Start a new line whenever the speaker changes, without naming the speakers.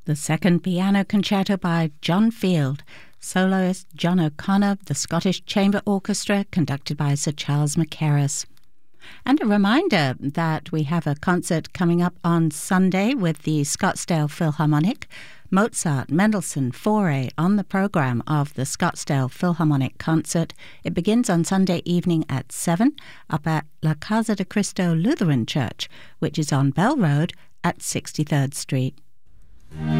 The second piano concerto by John Field, soloist John O'Connor, the Scottish Chamber Orchestra, conducted by Sir Charles Mackerras. And a reminder that we have a concert coming up on Sunday with the Scottsdale Philharmonic. Mozart, Mendelssohn, Fauré on the programme of the Scottsdale Philharmonic Concert. It begins on Sunday evening at 7 up at La Casa de Cristo Lutheran Church, which is on Bell Road at 63rd Street.